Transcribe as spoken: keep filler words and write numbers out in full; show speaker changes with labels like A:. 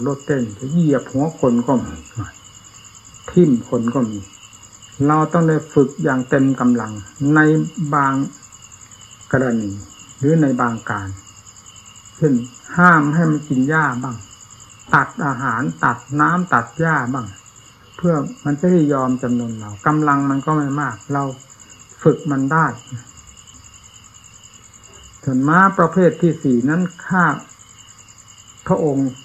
A: รถเต้นจะเหยียบหัวคนก็มีทิ่มคนก็มีเราต้องได้ฝึกอย่างเต็มกำลังในบางกรณีหรือในบางการเช่นห้ามให้มันกินหญ้าบ้างตัดอาหารตัดน้ำตัดหญ้าบ้างเพื่อมันจะได้ยอมจำนนเรากำลังมันก็ไม่มากเราฝึกมันได้ส่วนม้าประเภทที่สี่นั้นข้าพระองค์